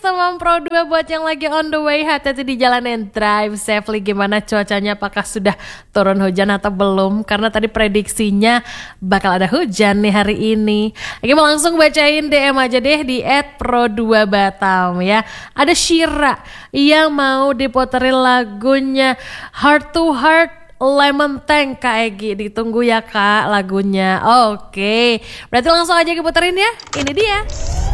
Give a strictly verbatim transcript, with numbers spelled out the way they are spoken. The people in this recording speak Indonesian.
teman Pro dua buat yang lagi on the way, hati-hati di jalan and drive safely. Gimana cuacanya, apakah sudah turun hujan atau belum? Karena tadi prediksinya bakal ada hujan nih hari ini. Oke, mau langsung bacain D M aja deh di et pro dua batam ya. Ada Shira yang mau diputerin lagunya Heart to Heart Lemon Tank Kak Egi. Ditunggu ya Kak lagunya. Oke, berarti langsung aja diputerin ya. Ini dia.